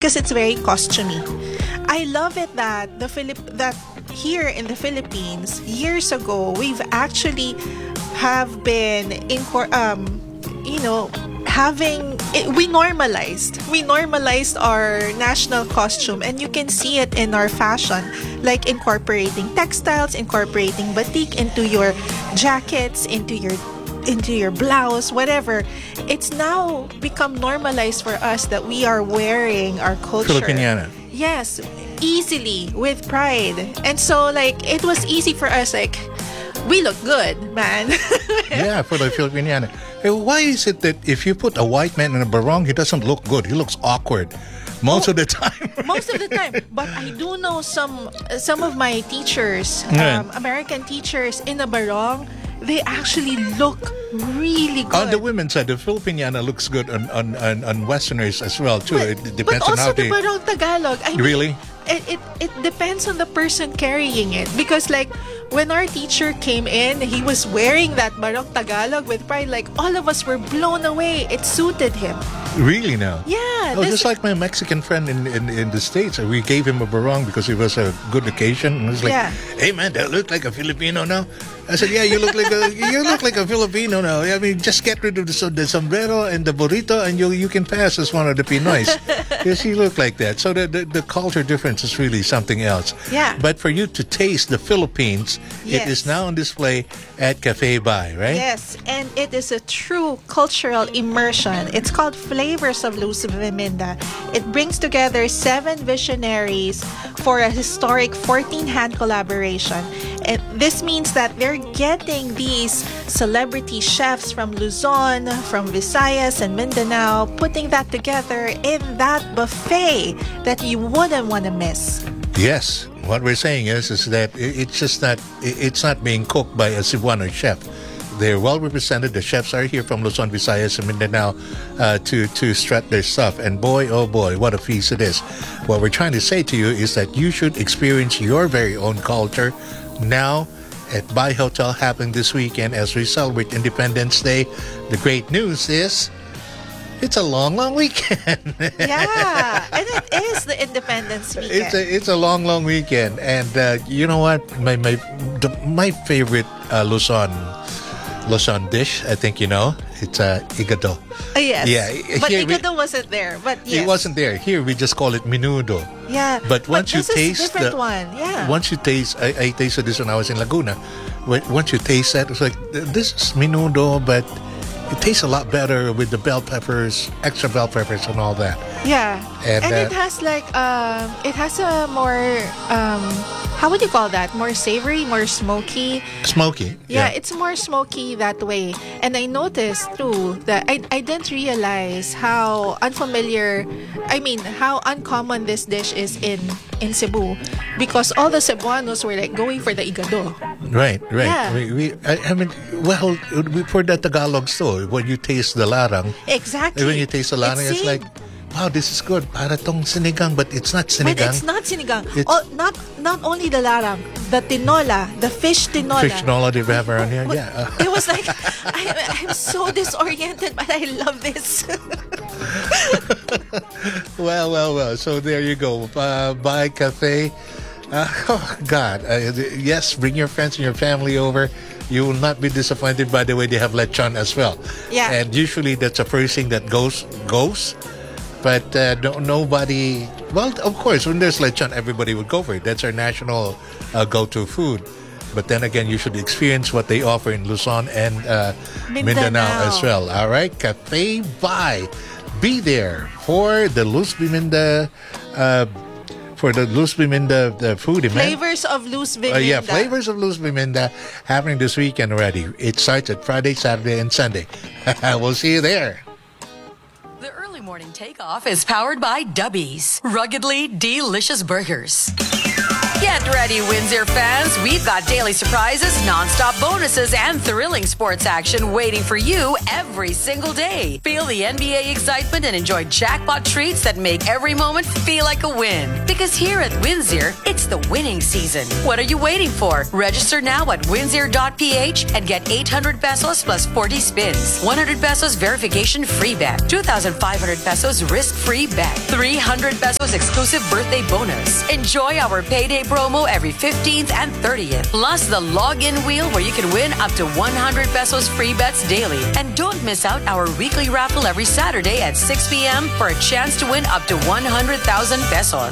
because it's very costumey. I love it that that here in the Philippines years ago we've actually have been we normalized our national costume, and you can see it in our fashion, like incorporating textiles, incorporating batik into your jackets, into your blouse, whatever. It's now become normalized for us that we are wearing our culture. Filipiniana. Yes, easily, with pride. And so like it was easy for us, like we look good, man. Yeah, for the Filipiniana. Hey, why is it that if you put a white man in a barong, he doesn't look good? He looks awkward most of the time. Most of the time. But I do know some of my teachers, American teachers in a barong, they actually look really good. On the women's side, the Filipiniana looks good on Westerners as well too. It depends but on how also they. the barong Tagalog. I mean, really? It depends on the person carrying it, because like when our teacher came in, he was wearing that barong Tagalog with pride. Like all of us were blown away. It suited him. Really now? Yeah. Oh, just like my Mexican friend in the States. We gave him a barong because it was a good occasion. And it was like, hey man, that look like a Filipino now. I said, yeah, you look like a Filipino now. I mean, just get rid of the sombrero and the burrito, and you can pass as one of the Pinoys. Because you look like that. So the culture difference is really something else. Yeah. But for you to taste the Philippines, it is now on display at Cafe Bay, right? Yes, and it is a true cultural immersion. It's called Flavors of Luz Viminda. It brings together 7 visionaries for a historic 14-hand collaboration. And this means that they're getting these celebrity chefs from Luzon, from Visayas and Mindanao, putting that together in that buffet that you wouldn't want to miss. Yes, what we're saying is that it's not being cooked by a Cebuano chef. They're well represented. The chefs are here from Luzon, Visayas, and Mindanao to strut their stuff. And boy, oh boy, what a feast it is. What we're trying to say to you is that you should experience your very own culture now at Bay Hotel, happening this weekend as we celebrate Independence Day. The great news is it's a long weekend. Yeah, and it is the Independence weekend. It's a long weekend, and you know what? My favorite Luzon dish, I think you know, it's igado. Yes. Yeah, but igado wasn't there. But yes. It wasn't there. Here we just call it menudo. Yeah. But once you taste is a different one. Yeah. Once you taste, I tasted this when I was in Laguna. Once you taste that, it's like this is menudo, but it tastes a lot better with the bell peppers, extra bell peppers, and all that. Yeah. And it has like it has a more how would you call that? More savory, more smoky. Smoky. Yeah, it's more smoky that way. And I noticed too that I didn't realize how how uncommon this dish is in Cebu, because all the Cebuanos were like going for the igado. Right. Yeah. For the Tagalogs too, when you taste the larang. Exactly. When you taste the larang, it's like, wow, this is good. Para tong sinigang, but it's not sinigang. But it's not sinigang. Not only the larang, the tinola, the fish tinola. Fish tinola they have around here, yeah. It was like, I'm so disoriented, but I love this. Well. So there you go. Bay Cafe. Oh, God. Yes, bring your friends and your family over. You will not be disappointed by the way they have lechon as well. Yeah. And usually that's the first thing that goes. But nobody... Well, of course, when there's lechon, everybody would go for it. That's our national go-to food. But then again, you should experience what they offer in Luzon and Mindanao as well. All right? Cafe Bay. Be there for the Luz Viminda... the food event. Flavors of Luz Viminda. Flavors of Luz Viminda happening this weekend already. It starts at Friday, Saturday, and Sunday. We'll see you there. The early morning takeoff is powered by Dubbies. Ruggedly delicious burgers. Get ready, Windsor fans. We've got daily surprises, non-stop bonuses, and thrilling sports action waiting for you every single day. Feel the NBA excitement and enjoy jackpot treats that make every moment feel like a win. Because here at Windsor, it's the winning season. What are you waiting for? Register now at windsor.ph and get 800 pesos plus 40 spins. 100 pesos verification free bet. 2,500 pesos risk-free bet. 300 pesos exclusive birthday bonus. Enjoy our payday promo every 15th and 30th. Plus the login wheel where you can win up to 100 pesos free bets daily. And don't miss out our weekly raffle every Saturday at 6 p.m. for a chance to win up to 100,000 pesos.